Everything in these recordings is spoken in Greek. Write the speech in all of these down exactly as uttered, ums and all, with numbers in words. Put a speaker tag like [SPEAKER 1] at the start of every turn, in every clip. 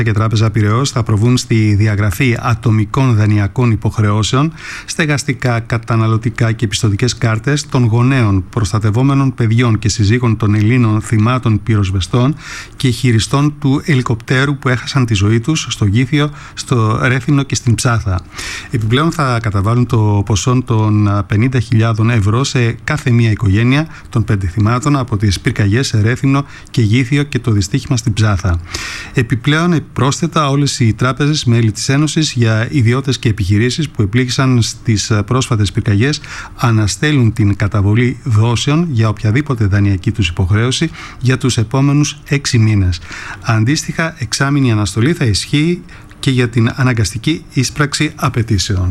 [SPEAKER 1] και Τράπεζα Πειραιώς θα προβούν στη διαγραφή ατομικών δανειακών υποχρεώσεων, στεγαστικά, καταναλωτικά και πιστωτικές κάρτες των γονέων, προστατευόμενων παιδιών και συζύγων των Ελλήνων θυμάτων πυροσβεστών και χειριστών του ελικοπτέρου που έχασαν τη ζωή τους στο Γήθιο, στο Ρέθυμνο και στην Ψάθα. Επιπλέον θα καταβάλουν το ποσό των πενήντα χιλιάδων ευρώ σε κάθε μία οικογένεια των πέντε θυμάτων από τις πυρκαγιές σε Ρέθυμνο και Γήθιο και το δυστύχημα στην Ψάθα. Επιπλέον, πρόσθετα, όλες οι τράπεζες μέλη της Ένωσης για ιδιώτες και επιχειρήσεις που επλήγησαν στις πρόσφατες πυρκαγιές αναστέλουν την καταβολή δόσεων για οποιαδήποτε δανειακή τους υποχρέωση για τους επόμενους έξι μήνες. Αντίστοιχα, εξάμηνη αναστολή θα ισχύει και για την αναγκαστική ίσπραξη απαιτήσεων.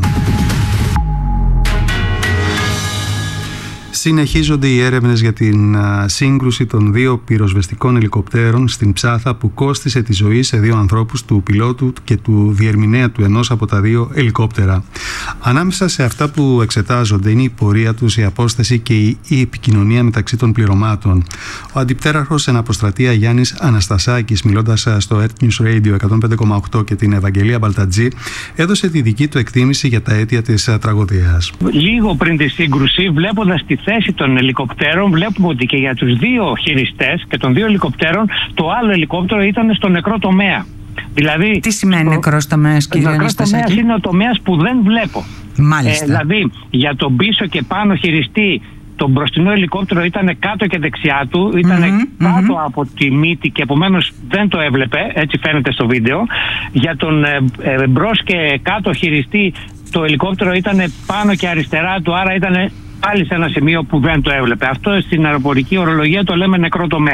[SPEAKER 1] Συνεχίζονται οι έρευνες για την σύγκρουση των δύο πυροσβεστικών ελικοπτέρων στην Ψάθα που κόστισε τη ζωή σε δύο ανθρώπους, του πιλότου και του διερμηνέα του ενός από τα δύο ελικόπτερα. Ανάμεσα σε αυτά που εξετάζονται είναι η πορεία τους, η απόσταση και η επικοινωνία μεταξύ των πληρωμάτων. Ο αντιπτέραρχος εν αποστρατεία Γιάννης Αναστασάκης, μιλώντας στο Earth News Radio εκατόν πέντε κόμμα οκτώ και την Ευαγγελία Μπαλτατζή, έδωσε τη δική του εκτίμηση για τα αίτια της τραγωδίας.
[SPEAKER 2] Λίγο πριν τη σύγκρουση, βλέποντας τη θέση των ελικοπτέρων, βλέπουμε ότι και για τους δύο χειριστές και των δύο ελικοπτέρων το άλλο ελικόπτερο ήταν στο νεκρό τομέα. Δηλαδή,
[SPEAKER 3] τι σημαίνει στο... νεκρός τομέας, κύριε Αναστασάκη?
[SPEAKER 2] Νεκρός τομέας είναι ο τομέας που δεν βλέπω.
[SPEAKER 3] Μάλιστα.
[SPEAKER 2] Ε, δηλαδή, για τον πίσω και πάνω χειριστή, το μπροστινό ελικόπτερο ήταν κάτω και δεξιά του, ήταν mm-hmm, κάτω mm-hmm. από τη μύτη και επομένως δεν το έβλεπε, έτσι φαίνεται στο βίντεο. Για τον ε, ε, μπρος και κάτω χειριστή, το ελικόπτερο ήταν πάνω και αριστερά του, άρα ήταν πάλι σε ένα σημείο που δεν το έβλεπε. Αυτό στην αεροπορική ορολογία το λέμε νεκρό τομέα.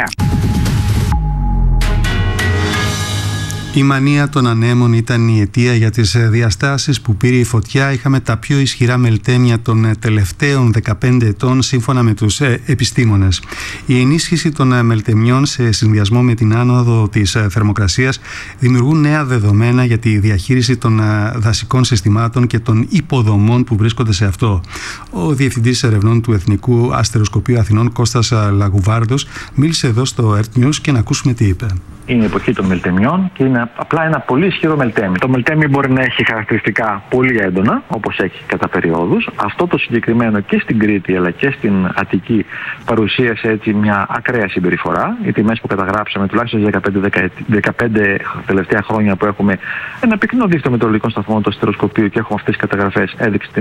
[SPEAKER 1] Η μανία των ανέμων ήταν η αιτία για τις διαστάσεις που πήρε η φωτιά. Είχαμε τα πιο ισχυρά μελτέμια των τελευταίων δεκαπέντε ετών σύμφωνα με τους επιστήμονες. Η ενίσχυση των μελτεμιών σε συνδυασμό με την άνοδο της θερμοκρασίας δημιουργούν νέα δεδομένα για τη διαχείριση των δασικών συστημάτων και των υποδομών που βρίσκονται σε αυτό. Ο Διευθυντής Ερευνών του Εθνικού Αστεροσκοπείου Αθηνών, Κώστας Λαγουβάρδος, μίλησε εδώ στο Earth News και να ακούσουμε τι είπε.
[SPEAKER 4] Είναι η εποχή των μελτεμιών και είναι απλά ένα πολύ ισχυρό μελτέμι. Το μελτέμι μπορεί να έχει χαρακτηριστικά πολύ έντονα, όπως έχει κατά περιόδους. Αυτό το συγκεκριμένο και στην Κρήτη αλλά και στην Αττική παρουσίασε έτσι μια ακραία συμπεριφορά. Οι τιμές που καταγράψαμε τουλάχιστον δεκαπέντε, δεκαπέντε τελευταία χρόνια που έχουμε ένα πυκνό δίκτυο μετεωρολογικών σταθμών του αστεροσκοπείου και έχουμε αυτές τις καταγραφές, έδειξε